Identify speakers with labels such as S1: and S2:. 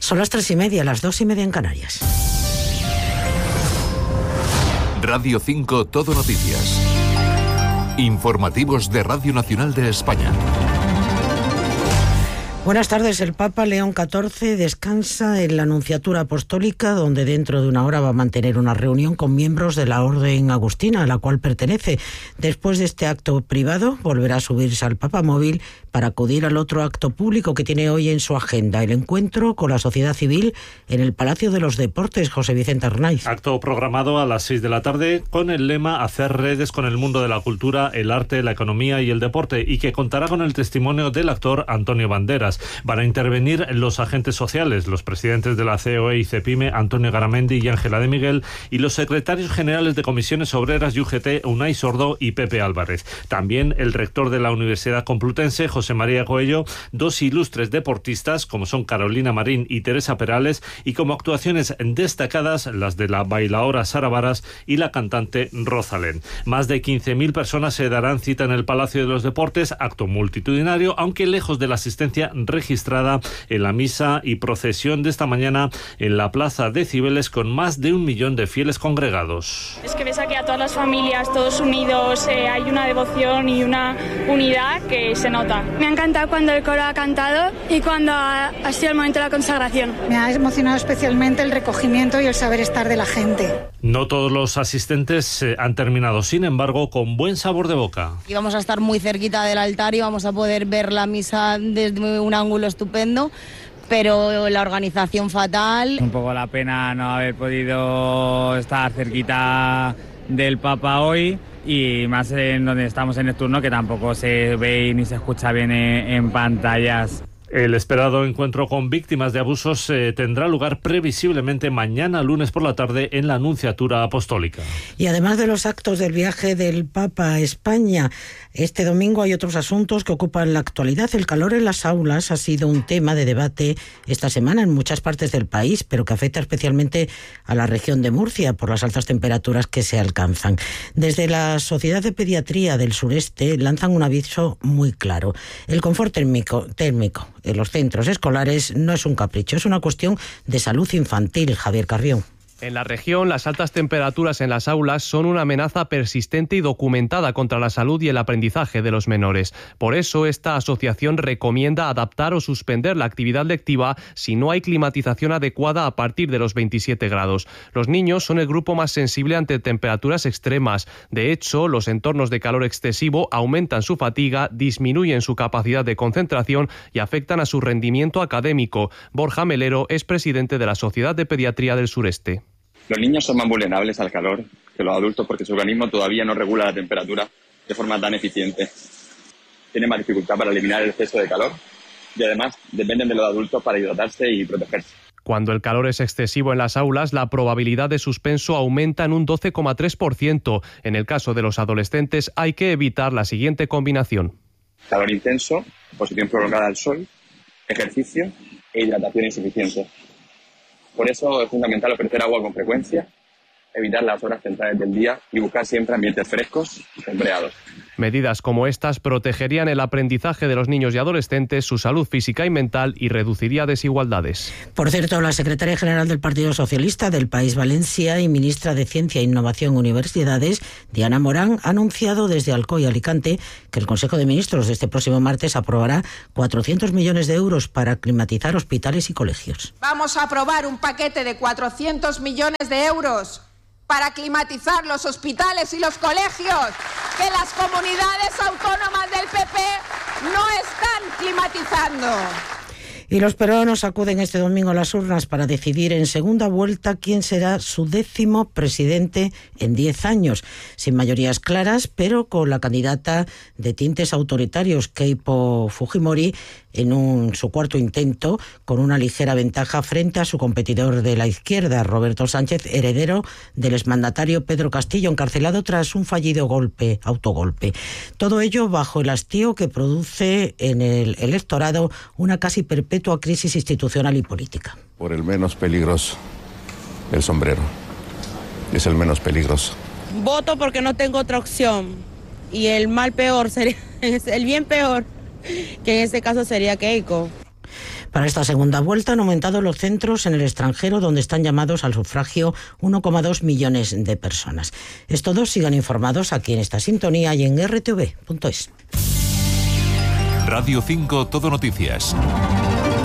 S1: Son las 3:30, las 2:30 en Canarias.
S2: Radio 5 Todo Noticias. Informativos de Radio Nacional de España.
S1: Buenas tardes. El Papa León XIV descansa en la Nunciatura Apostólica, donde dentro de una hora va a mantener una reunión con miembros de la Orden Agustina, a la cual pertenece. Después de este acto privado, volverá a subirse al Papamóvil para acudir al otro acto público que tiene hoy en su agenda, el encuentro con la sociedad civil en el Palacio de los Deportes. José Vicente Arnaiz.
S3: Acto programado a las 6 de la tarde con el lema Hacer redes con el mundo de la cultura, el arte, la economía y el deporte, y que contará con el testimonio del actor Antonio Banderas. Van a intervenir los agentes sociales, los presidentes de la COE y CEPIME, Antonio Garamendi y Ángela de Miguel, y los secretarios generales de Comisiones Obreras y UGT, Unai Sordo y Pepe Álvarez. También el rector de la Universidad Complutense, José María Coello, dos ilustres deportistas como son Carolina Marín y Teresa Perales, y como actuaciones destacadas las de la bailaora Sara Varas y la cantante Rosalén. Más de 15.000 personas se darán cita en el Palacio de los Deportes, acto multitudinario, aunque lejos de la asistencia registrada en la misa y procesión de esta mañana en la Plaza de Cibeles, con más de 1 millón de fieles congregados.
S4: Es que ves aquí a todas las familias, todos unidos, hay una devoción y una unidad que se nota.
S5: Me ha encantado cuando el coro ha cantado y cuando ha sido el momento de la consagración.
S6: Me ha emocionado especialmente el recogimiento y el saber estar de la gente.
S3: No todos los asistentes han terminado, sin embargo, con buen sabor de boca.
S7: Y vamos a estar muy cerquita del altar y vamos a poder ver la misa desde un ángulo estupendo, pero la organización fatal.
S8: Un poco la pena no haber podido estar cerquita del Papa hoy, y más en donde estamos en el turno, que tampoco se ve ni se escucha bien en pantallas.
S3: El esperado encuentro con víctimas de abusos tendrá lugar previsiblemente mañana lunes por la tarde en la Nunciatura Apostólica.
S1: Y además de los actos del viaje del Papa a España, este domingo hay otros asuntos que ocupan la actualidad. El calor en las aulas ha sido un tema de debate esta semana en muchas partes del país, pero que afecta especialmente a la región de Murcia por las altas temperaturas que se alcanzan. Desde la Sociedad de Pediatría del Sureste lanzan un aviso muy claro. El confort térmico en los centros escolares no es un capricho, es una cuestión de salud infantil. Javier Carrión.
S9: En la región, las altas temperaturas en las aulas son una amenaza persistente y documentada contra la salud y el aprendizaje de los menores. Por eso, esta asociación recomienda adaptar o suspender la actividad lectiva si no hay climatización adecuada a partir de los 27 grados. Los niños son el grupo más sensible ante temperaturas extremas. De hecho, los entornos de calor excesivo aumentan su fatiga, disminuyen su capacidad de concentración y afectan a su rendimiento académico. Borja Melero es presidente de la Sociedad de Pediatría del Sureste.
S10: Los niños son más vulnerables al calor que los adultos porque su organismo todavía no regula la temperatura de forma tan eficiente. Tienen más dificultad para eliminar el exceso de calor y además dependen de los adultos para hidratarse y protegerse.
S9: Cuando el calor es excesivo en las aulas, la probabilidad de suspenso aumenta en un 12,3%. En el caso de los adolescentes hay que evitar la siguiente combinación:
S10: calor intenso, exposición prolongada al sol, ejercicio e hidratación insuficiente. Por eso es fundamental ofrecer agua con frecuencia, evitar las horas centrales del día y buscar siempre ambientes frescos y sombreados.
S9: Medidas como estas protegerían el aprendizaje de los niños y adolescentes, su salud física y mental, y reduciría desigualdades.
S1: Por cierto, la secretaria general del Partido Socialista del País Valencia y ministra de Ciencia, Innovación y Universidades, Diana Morán, ha anunciado desde Alcoy, Alicante, que el Consejo de Ministros de este próximo martes aprobará 400 millones de euros para climatizar hospitales y colegios.
S11: Vamos a aprobar un paquete de 400 millones de euros para climatizar los hospitales y los colegios, que las comunidades autónomas del PP no están climatizando.
S1: Y los peruanos acuden este domingo a las urnas para decidir en segunda vuelta quién será su 10º presidente en 10 años, sin mayorías claras, pero con la candidata de tintes autoritarios, Keiko Fujimori, en su cuarto intento, con una ligera ventaja frente a su competidor de la izquierda, Roberto Sánchez, heredero del exmandatario Pedro Castillo, encarcelado tras un fallido autogolpe. Todo ello bajo el hastío que produce en el electorado una casi perpetua crisis institucional y política.
S12: Por el menos peligroso, el sombrero. Es el menos peligroso.
S13: Voto porque no tengo otra opción. Y el mal peor sería, el bien peor, que en este caso sería Keiko.
S1: Para esta segunda vuelta han aumentado los centros en el extranjero donde están llamados al sufragio 1,2 millones de personas. Es todo, sigan informados aquí en esta sintonía y en rtv.es.
S2: Radio 5 Todo Noticias.